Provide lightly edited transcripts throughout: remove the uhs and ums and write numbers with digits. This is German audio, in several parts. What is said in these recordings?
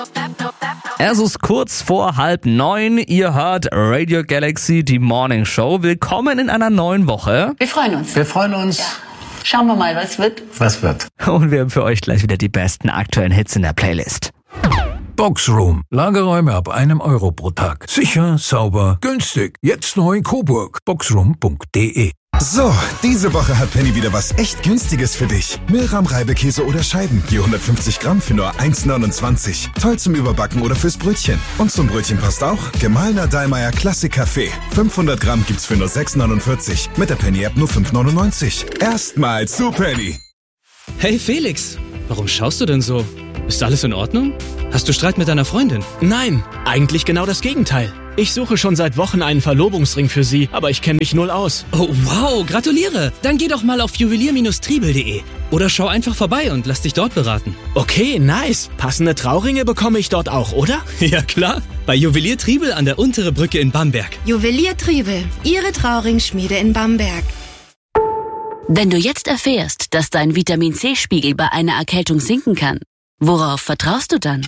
Es ist kurz vor 8:30. Ihr hört Radio Galaxy, die Morning Show. Willkommen in einer neuen Woche. Wir freuen uns. Ja. Schauen wir mal, was wird. Und wir haben für euch gleich wieder die besten aktuellen Hits in der Playlist. Boxroom. Lagerräume ab €1 pro Tag. Sicher, sauber, günstig. Jetzt neu in Coburg. Boxroom.de. So, diese Woche hat Penny wieder was echt Günstiges für dich. Milchrahm-Reibekäse oder Scheiben, je 150 Gramm für nur 1,29. Toll zum Überbacken oder fürs Brötchen. Und zum Brötchen passt auch gemahlener Dallmayr Klassik Kaffee. 500 Gramm gibt's für nur 6,49. Mit der Penny-App nur 5,99. Erstmal zu Penny. Hey Felix, warum schaust du denn so? Ist alles in Ordnung? Hast du Streit mit deiner Freundin? Nein, eigentlich genau das Gegenteil. Ich suche schon seit Wochen einen Verlobungsring für sie, aber ich kenne mich null aus. Oh wow, gratuliere! Dann geh doch mal auf juwelier-triebel.de oder schau einfach vorbei und lass dich dort beraten. Okay, nice. Passende Trauringe bekomme ich dort auch, oder? Ja klar, bei Juwelier Triebel an der Untere Brücke in Bamberg. Juwelier Triebel, Ihre Trauringschmiede in Bamberg. Wenn du jetzt erfährst, dass dein Vitamin-C-Spiegel bei einer Erkältung sinken kann, worauf vertraust du dann?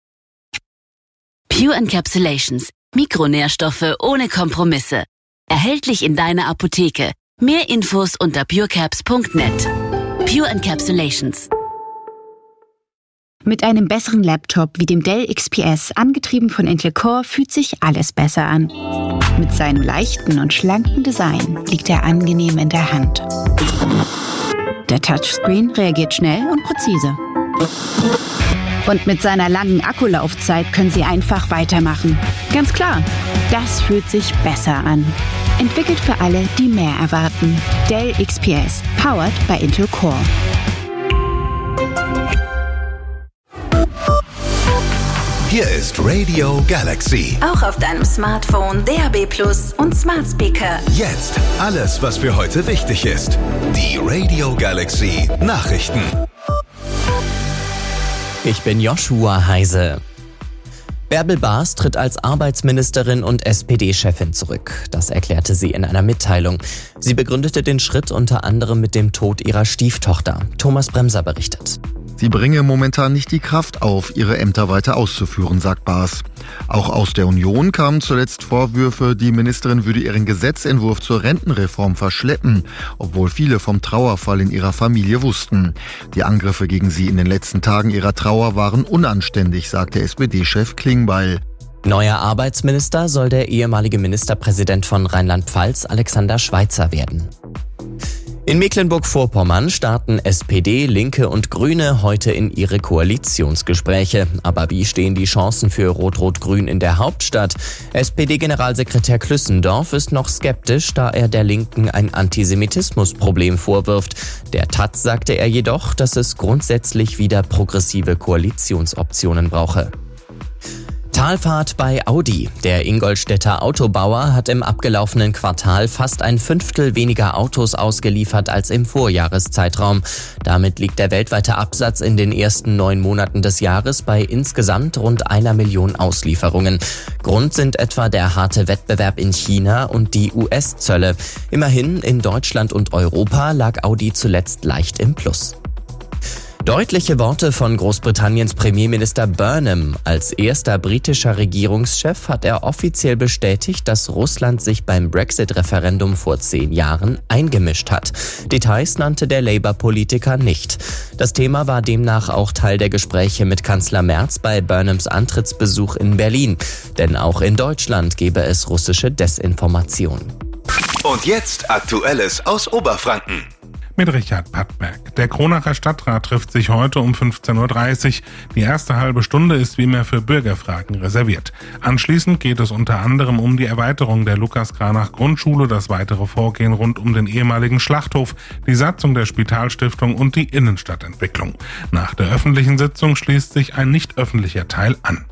Pure Encapsulations. Mikronährstoffe ohne Kompromisse. Erhältlich in deiner Apotheke. Mehr Infos unter purecaps.net. Pure Encapsulations. Mit einem besseren Laptop wie dem Dell XPS, angetrieben von Intel Core, fühlt sich alles besser an. Mit seinem leichten und schlanken Design liegt er angenehm in der Hand. Der Touchscreen reagiert schnell und präzise. Und mit seiner langen Akkulaufzeit können Sie einfach weitermachen. Ganz klar, das fühlt sich besser an. Entwickelt für alle, die mehr erwarten. Dell XPS, powered by Intel Core. Hier ist Radio Galaxy. Auch auf deinem Smartphone, DAB+ und Smart Speaker. Jetzt alles, was für heute wichtig ist. Die Radio Galaxy Nachrichten. Ich bin Joshua Heise. Bärbel Baas tritt als Arbeitsministerin und SPD-Chefin zurück. Das erklärte sie in einer Mitteilung. Sie begründete den Schritt unter anderem mit dem Tod ihrer Stieftochter. Thomas Bremser berichtet. Sie bringe momentan nicht die Kraft auf, ihre Ämter weiter auszuführen, sagt Baas. Auch aus der Union kamen zuletzt Vorwürfe, die Ministerin würde ihren Gesetzentwurf zur Rentenreform verschleppen, obwohl viele vom Trauerfall in ihrer Familie wussten. Die Angriffe gegen sie in den letzten Tagen ihrer Trauer waren unanständig, sagte SPD-Chef Klingbeil. Neuer Arbeitsminister soll der ehemalige Ministerpräsident von Rheinland-Pfalz, Alexander Schweitzer, werden. In Mecklenburg-Vorpommern starten SPD, Linke und Grüne heute in ihre Koalitionsgespräche. Aber wie stehen die Chancen für Rot-Rot-Grün in der Hauptstadt? SPD-Generalsekretär Klüssendorf ist noch skeptisch, da er der Linken ein Antisemitismusproblem vorwirft. Der Taz sagte er jedoch, dass es grundsätzlich wieder progressive Koalitionsoptionen brauche. Talfahrt bei Audi. Der Ingolstädter Autobauer hat im abgelaufenen Quartal fast ein Fünftel weniger Autos ausgeliefert als im Vorjahreszeitraum. Damit liegt der weltweite Absatz in den ersten 9 Monaten des Jahres bei insgesamt rund 1 Million Auslieferungen. Grund sind etwa der harte Wettbewerb in China und die US-Zölle. Immerhin in Deutschland und Europa lag Audi zuletzt leicht im Plus. Deutliche Worte von Großbritanniens Premierminister Burnham. Als erster britischer Regierungschef hat er offiziell bestätigt, dass Russland sich beim Brexit-Referendum vor 10 Jahren eingemischt hat. Details nannte der Labour-Politiker nicht. Das Thema war demnach auch Teil der Gespräche mit Kanzler Merz bei Burnhams Antrittsbesuch in Berlin. Denn auch in Deutschland gebe es russische Desinformation. Und jetzt Aktuelles aus Oberfranken. Mit Richard Pattberg. Der Kronacher Stadtrat trifft sich heute um 15:30 Uhr. Die erste halbe Stunde ist wie immer für Bürgerfragen reserviert. Anschließend geht es unter anderem um die Erweiterung der Lukas-Kranach-Grundschule, das weitere Vorgehen rund um den ehemaligen Schlachthof, die Satzung der Spitalstiftung und die Innenstadtentwicklung. Nach der öffentlichen Sitzung schließt sich ein nicht öffentlicher Teil an.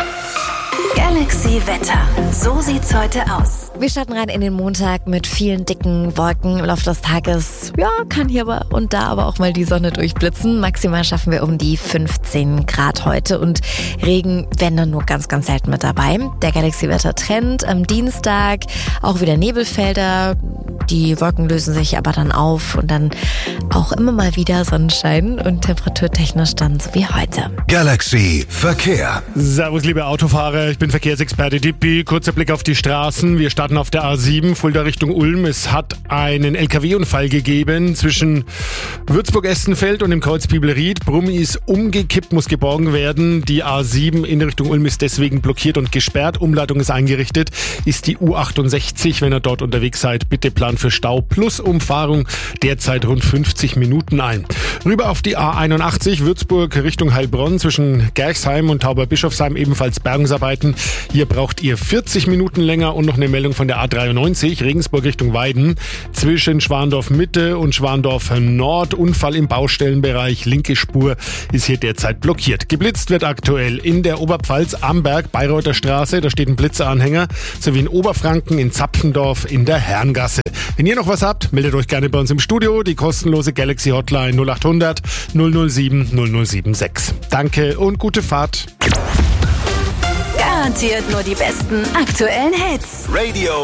Galaxy Wetter. So sieht's heute aus. Wir starten rein in den Montag mit vielen dicken Wolken im Laufe des Tages. Ja, kann hier und da aber auch mal die Sonne durchblitzen. Maximal schaffen wir um die 15 Grad heute und Regen, wenn dann nur ganz, ganz selten mit dabei. Der Galaxy Wetter Trend am Dienstag, auch wieder Nebelfelder. Die Wolken lösen sich aber dann auf und dann auch immer mal wieder Sonnenschein und temperaturtechnisch dann so wie heute. Galaxy Verkehr. Servus, liebe Autofahrer, ich bin Verkehrsexperte Dippi. Kurzer Blick auf die Straßen. Wir starten auf der A7, Fulda Richtung Ulm. Es hat einen LKW-Unfall gegeben zwischen Würzburg-Estenfeld und dem Kreuz Bibelried. Brummi ist umgekippt, muss geborgen werden. Die A7 in Richtung Ulm ist deswegen blockiert und gesperrt. Umleitung ist eingerichtet. Ist die U68, wenn ihr dort unterwegs seid, bitte Plan für Stau plus Umfahrung derzeit rund 50 Minuten ein. Rüber auf die A81 Würzburg Richtung Heilbronn zwischen Gerchsheim und Tauberbischofsheim ebenfalls Bergungsarbeiten. Hier braucht ihr 40 Minuten länger und noch eine Meldung von der A93 Regensburg Richtung Weiden zwischen Schwandorf Mitte und Schwandorf Nord. Unfall im Baustellenbereich, linke Spur ist hier derzeit blockiert. Geblitzt wird aktuell in der Oberpfalz Amberg, Bayreuther Straße, da steht ein Blitzeranhänger, sowie in Oberfranken, in Zapfendorf, in der Herrengasse. Wenn ihr noch was habt, meldet euch gerne bei uns im Studio, die kostenlose Galaxy Hotline 0800 007 0076. Danke und gute Fahrt. Garantiert nur die besten aktuellen Hits. Radio